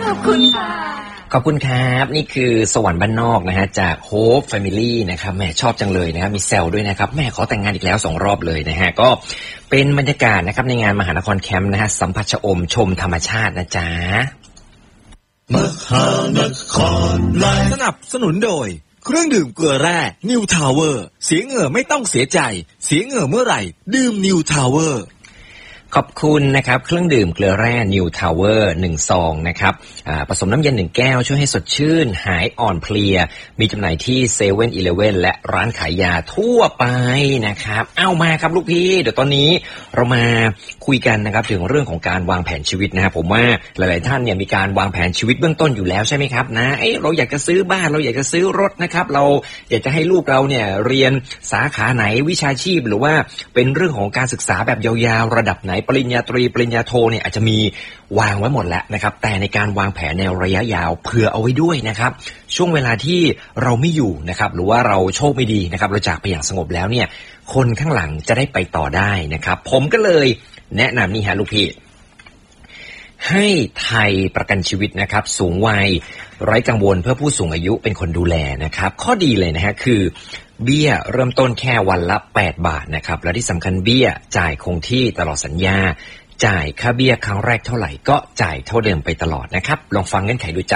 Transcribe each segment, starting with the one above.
ขอบคุณค่ะขอบคุณครับนี่คือสวรรค์บ้านนอกนะฮะจาก Hope Family นะครับแม่ชอบจังเลยนะครับมีแซวด้วยนะครับแม่ขอแต่งงานอีกแล้ว2 รอบเลยนะฮะก็เป็นบรรยากาศนะครับในงานมหานครแคมป์นะฮะสัมผัสชมชมธรรมชาตินะจ๊ะมหานครไลฟ์สนับสนุนโดยเครื่องดื่มเกลือแร่ New Tower เสียเหงื่อไม่ต้องเสียใจเสียเหงื่อเมื่อไหร่ดื่ม New Tower ขอบคุณนะครับเครื่องดื่มเกลือแร่ New Tower 1 ซองนะครับผสมน้ำเย็น1 แก้วช่วยให้สดชื่นหายอ่อนเพลียมีจำหน่ายที่ 7-Eleven และร้านขายยาทั่วไปนะครับเอามาครับลูกพี่เดี๋ยวตอนนี้เรามาคุยกันนะครับถึงเรื่องของการวางแผนชีวิตนะครับผมว่าหลายๆท่านเนี่ยมีการวางแผนชีวิตเบื้องต้นอยู่แล้วใช่ไหมครับนะเราอยากจะซื้อบ้านเราอยากจะซื้อรถนะครับเราอยากจะให้ลูกเราเนี่ยเรียนสาขาไหนวิชาชีพหรือว่าเป็นเรื่องของการศึกษาแบบยาวๆระดับไหนปริญญาตรีปริญญาโทเนี่ยอาจจะมีวางไว้หมดแล้วนะครับแต่ในการวางแผนในระยะยาวเผื่อเอาไว้ด้วยนะครับช่วงเวลาที่เราไม่อยู่นะครับหรือว่าเราโชคไม่ดีนะครับเราจากไปอย่างสงบแล้วเนี่ยคนข้างหลังจะได้ไปต่อได้นะครับผมก็เลยแนะนำนี่ฮะลูกพี่ให้ไทยประกันชีวิตนะครับสูงวัยไร้กังวลเพื่อผู้สูงอายุเป็นคนดูแลนะครับข้อดีเลยนะฮะคือเบี้ยเริ่มต้นแค่วันละ8 บาทนะครับและที่สำคัญเบี้ยจ่ายคงที่ตลอดสัญญาจ่ายค่าเบี้ยครั้งแรกเท่าไหร่ก็จ่ายเท่าเดิมไปตลอดนะครับลองฟังเงื่อนไขดูจ้ะ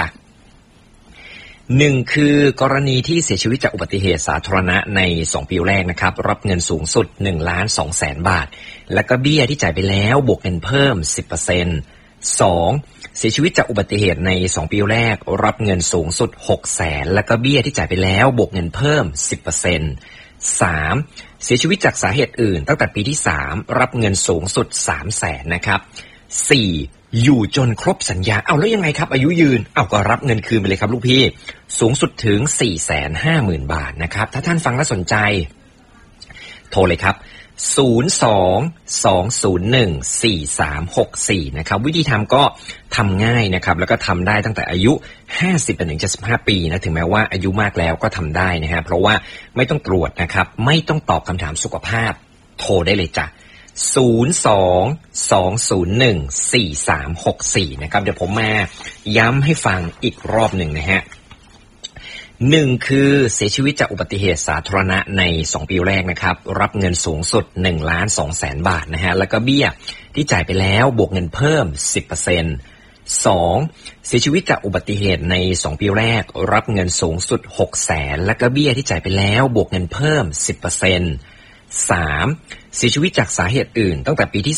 1คือกรณีที่เสียชีวิตจากอุบัติเหตุสาธารณะใน2 ปีแรกนะครับรับเงินสูงสุด 1,200,000 บาทแล้วก็เบี้ยที่จ่ายไปแล้วบวกเงินเพิ่ม 10% 2เสียชีวิตจากอุบัติเหตุใน2 ปีแรกรับเงินสูงสุด 600,000แล้วก็เบี้ยที่จ่ายไปแล้วบวกเงินเพิ่ม 10% 3เสียชีวิตจากสาเหตุอื่นตั้งแต่ปีที่3รับเงินสูงสุด 300,000นะครับ4อยู่จนครบสัญญาแล้วยังไงครับอายุยืนก็รับเงินคืนไปเลยครับลูกพี่สูงสุดถึง 450,000 บาทนะครับถ้าท่านฟังแล้วสนใจโทรเลยครับ02-201-4364นะครับวิธีทำก็ทำง่ายนะครับแล้วก็ทำได้ตั้งแต่อายุ50-75 ปีนะถึงแม้ว่าอายุมากแล้วก็ทำได้นะฮะเพราะว่าไม่ต้องตรวจนะครับไม่ต้องตอบคำถามสุขภาพโทรได้เลยจ้ะ02-201-4364นะครับเดี๋ยวผมมาย้ำให้ฟังอีกรอบหนึ่งนะฮะ1คือเสียชีวิตจากอุบัติเหตุสาธารณะใน2 ปีแรกนะครับรับเงินสูงสุด 1,200,000 บาทนะฮะแล้วก็เบี้ยที่จ่ายไปแล้วบวกเงินเพิ่ม 10% 2เสียชีวิตจากอุบัติเหตุใน2 ปีแรกรับเงินสูงสุด 600,000แล้วก็เบี้ยที่จ่ายไปแล้วบวกเงินเพิ่ม 10% 3เสียชีวิตจากสาเหตุอื่นตั้งแต่ปีที่